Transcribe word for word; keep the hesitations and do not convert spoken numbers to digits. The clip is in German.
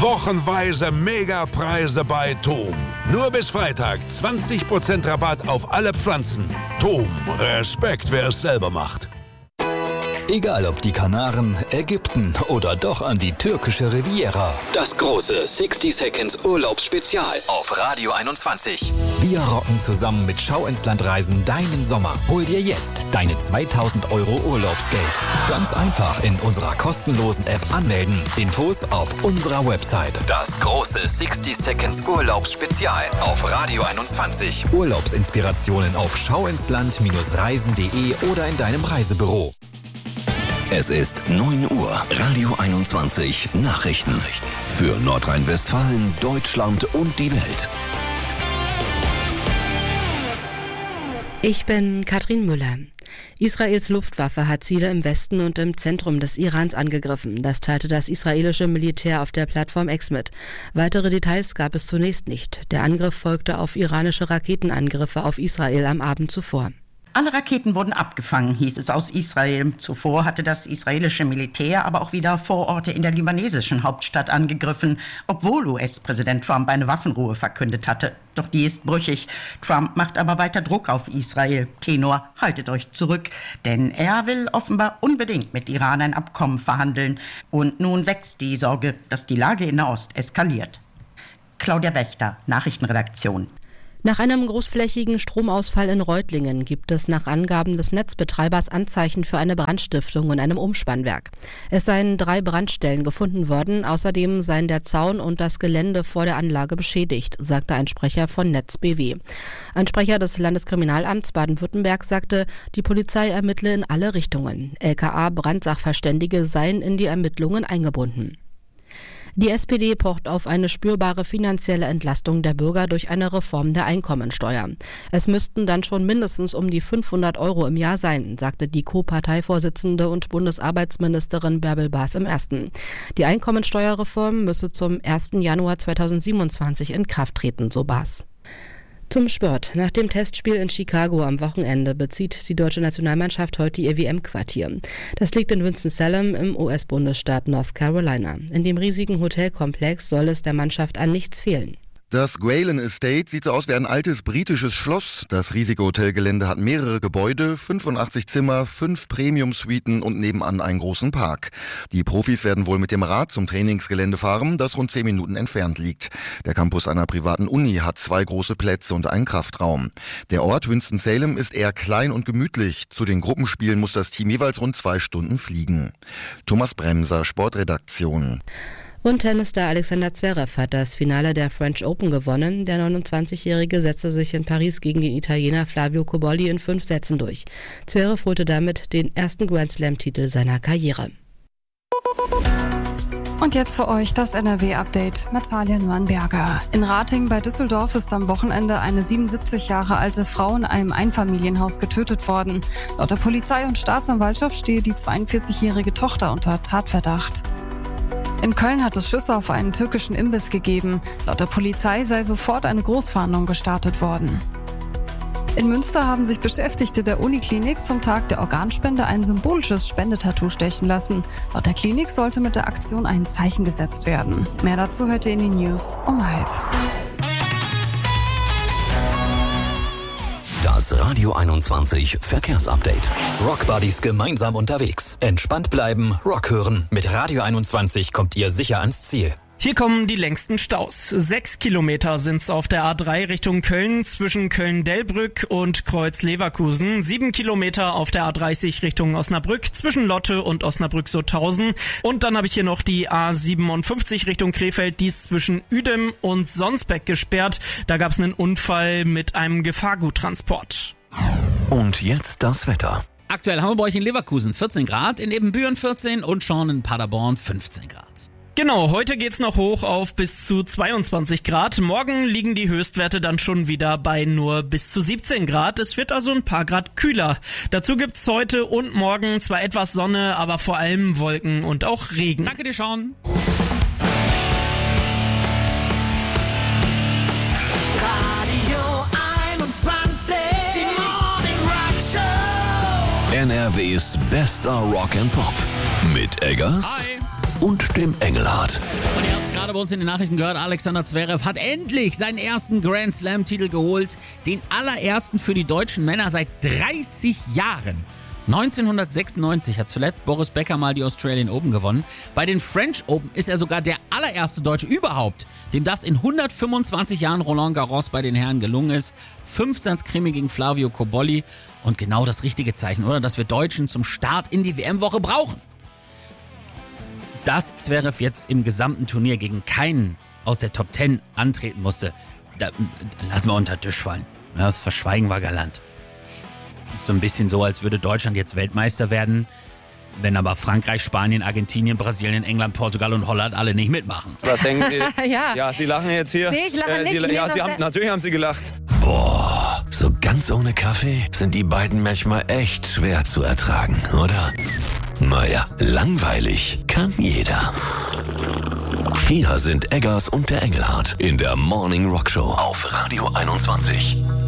Wochenweise Megapreise bei Thom. Nur bis Freitag zwanzig Prozent Rabatt auf alle Pflanzen. Thom, Respekt, wer es selber macht. Egal ob die Kanaren, Ägypten oder doch an die türkische Riviera. Das große sixty Seconds Urlaubsspezial auf Radio einundzwanzig. Wir rocken zusammen mit Schau ins Land Reisen deinen Sommer. Hol dir jetzt deine zweitausend Euro Urlaubsgeld. Ganz einfach in unserer kostenlosen App anmelden. Infos auf unserer Website. Das große sixty Seconds Urlaubsspezial auf Radio einundzwanzig. Urlaubsinspirationen auf schauinsland Reisen punkt de oder in deinem Reisebüro. Es ist neun Uhr. Radio einundzwanzig Nachrichten. Für Nordrhein-Westfalen, Deutschland und die Welt. Ich bin Katrin Müller. Israels Luftwaffe hat Ziele im Westen und im Zentrum des Irans angegriffen. Das teilte das israelische Militär auf der Plattform X mit. Weitere Details gab es zunächst nicht. Der Angriff folgte auf iranische Raketenangriffe auf Israel am Abend zuvor. Alle Raketen wurden abgefangen, hieß es aus Israel. Zuvor hatte das israelische Militär aber auch wieder Vororte in der libanesischen Hauptstadt angegriffen, obwohl U S-Präsident Trump eine Waffenruhe verkündet hatte. Doch die ist brüchig. Trump macht aber weiter Druck auf Israel. Tenor, haltet euch zurück, denn er will offenbar unbedingt mit Iran ein Abkommen verhandeln. Und nun wächst die Sorge, dass die Lage in Nahost eskaliert. Claudia Wächter, Nachrichtenredaktion. Nach einem großflächigen Stromausfall in Reutlingen gibt es nach Angaben des Netzbetreibers Anzeichen für eine Brandstiftung in einem Umspannwerk. Es seien drei Brandstellen gefunden worden, außerdem seien der Zaun und das Gelände vor der Anlage beschädigt, sagte ein Sprecher von Netz B W. Ein Sprecher des Landeskriminalamts Baden-Württemberg sagte, die Polizei ermittle in alle Richtungen. L K A-Brandsachverständige seien in die Ermittlungen eingebunden. Die S P D pocht auf eine spürbare finanzielle Entlastung der Bürger durch eine Reform der Einkommensteuer. Es müssten dann schon mindestens um die fünfhundert Euro im Jahr sein, sagte die Co-Parteivorsitzende und Bundesarbeitsministerin Bärbel Baas im Ersten. Die Einkommensteuerreform müsse zum ersten Januar zweitausendsiebenundzwanzig in Kraft treten, so Baas. Zum Sport. Nach dem Testspiel in Chicago am Wochenende bezieht die deutsche Nationalmannschaft heute ihr W M-Quartier. Das liegt in Winston-Salem im U S-Bundesstaat North Carolina. In dem riesigen Hotelkomplex soll es der Mannschaft an nichts fehlen. Das Gwalen Estate sieht so aus wie ein altes britisches Schloss. Das riesige Hotelgelände hat mehrere Gebäude, fünfundachtzig Zimmer, fünf Premium-Suiten und nebenan einen großen Park. Die Profis werden wohl mit dem Rad zum Trainingsgelände fahren, das rund zehn Minuten entfernt liegt. Der Campus einer privaten Uni hat zwei große Plätze und einen Kraftraum. Der Ort Winston-Salem ist eher klein und gemütlich. Zu den Gruppenspielen muss das Team jeweils rund zwei Stunden fliegen. Thomas Bremser, Sportredaktion. Und Tennisstar Alexander Zverev hat das Finale der French Open gewonnen. Der neunundzwanzigjährige setzte sich in Paris gegen den Italiener Flavio Cobolli in fünf Sätzen durch. Zverev holte damit den ersten Grand Slam-Titel seiner Karriere. Und jetzt für euch das N R W-Update mit Talia Nürnberger. In Ratingen bei Düsseldorf ist am Wochenende eine siebenundsiebzig Jahre alte Frau in einem Einfamilienhaus getötet worden. Laut der Polizei und Staatsanwaltschaft stehe die zweiundvierzigjährige Tochter unter Tatverdacht. In Köln hat es Schüsse auf einen türkischen Imbiss gegeben. Laut der Polizei sei sofort eine Großfahndung gestartet worden. In Münster haben sich Beschäftigte der Uniklinik zum Tag der Organspende ein symbolisches Spendetattoo stechen lassen. Laut der Klinik sollte mit der Aktion ein Zeichen gesetzt werden. Mehr dazu hört ihr in den News um halb. Das Radio einundzwanzig Verkehrsupdate. Rockbuddies gemeinsam unterwegs. Entspannt bleiben, Rock hören. Mit Radio einundzwanzig kommt ihr sicher ans Ziel. Hier kommen die längsten Staus. Sechs Kilometer sind's auf der A drei Richtung Köln zwischen Köln-Delbrück und Kreuz-Leverkusen. Sieben Kilometer auf der A dreißig Richtung Osnabrück zwischen Lotte und Osnabrück-Sutthausen. Und dann habe ich hier noch die A siebenundfünfzig Richtung Krefeld. Die ist zwischen Uedem und Sonsbeck gesperrt. Da gab's einen Unfall mit einem Gefahrguttransport. Und jetzt das Wetter. Aktuell haben wir bei euch in Leverkusen vierzehn Grad, in Ebenbüren vierzehn und Schorn in Paderborn fünfzehn Grad. Genau, heute geht's noch hoch auf bis zu zweiundzwanzig Grad. Morgen liegen die Höchstwerte dann schon wieder bei nur bis zu siebzehn Grad. Es wird also ein paar Grad kühler. Dazu gibt's heute und morgen zwar etwas Sonne, aber vor allem Wolken und auch Regen. Danke dir, Sean. Radio einundzwanzig, die Morning Rock Show. N R Ws bester Rock and Pop. Mit Eggers. Hi. und dem Engelhardt. Und ihr habt es gerade bei uns in den Nachrichten gehört, Alexander Zverev hat endlich seinen ersten Grand Slam-Titel geholt. Den allerersten für die deutschen Männer seit dreißig Jahren. neunzehnhundertsechsundneunzig hat zuletzt Boris Becker mal die Australian Open gewonnen. Bei den French Open ist er sogar der allererste Deutsche überhaupt, dem das in hundertfünfundzwanzig Jahren Roland Garros bei den Herren gelungen ist. Fünf Krimi gegen Flavio Cobolli. Und genau das richtige Zeichen, oder? Dass wir Deutschen zum Start in die W M-Woche brauchen. Dass Zverev jetzt im gesamten Turnier gegen keinen aus der Top Ten antreten musste, da, da lassen wir unter den Tisch fallen. Ja, das Verschweigen war galant. Ist so ein bisschen so, als würde Deutschland jetzt Weltmeister werden, wenn aber Frankreich, Spanien, Argentinien, Brasilien, England, Portugal und Holland alle nicht mitmachen. Was denken Sie? ja. ja, Sie lachen jetzt hier. Nee, ich lache äh, nicht. Sie, ja, Sie haben, natürlich haben Sie gelacht. Boah, so ganz ohne Kaffee sind die beiden manchmal echt schwer zu ertragen, oder? Naja, langweilig kann jeder. Hier sind Eggers und der Engelhardt in der Morning Rock Show auf Radio einundzwanzig.